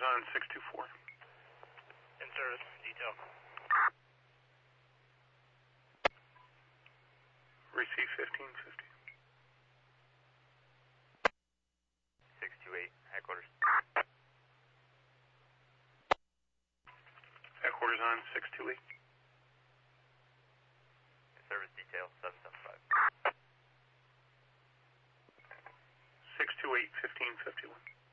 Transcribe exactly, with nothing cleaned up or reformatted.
on six two four. In service, detail. Receive fifteen fifty. six two eight, headquarters. Headquarters on six two eight. In service, detail, seven seven five. six two eight, fifteen fifty-one.